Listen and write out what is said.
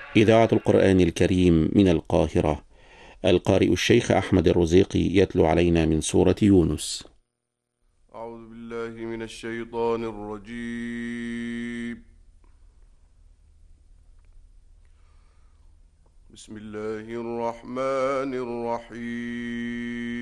إذاعة القرآن الكريم من القاهرة. القارئ الشيخ أحمد الرزيقي يتلو علينا من سورة يونس. أعوذ بالله من الشيطان الرجيم. بسم الله الرحمن الرحيم.